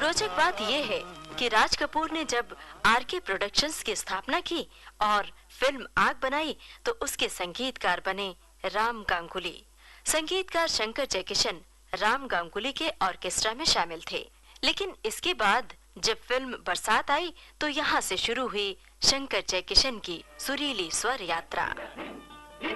रोचक बात यह है कि राज कपूर ने जब आरके प्रोडक्शंस की स्थापना की और फिल्म आग बनाई तो उसके संगीतकार बने राम गांगुली। संगीतकार शंकर जयकिशन राम गांगुली के ऑर्केस्ट्रा में शामिल थे। लेकिन इसके बाद जब फिल्म बरसात आई तो यहाँ से शुरू हुई शंकर जयकिशन की सुरीली स्वर यात्रा।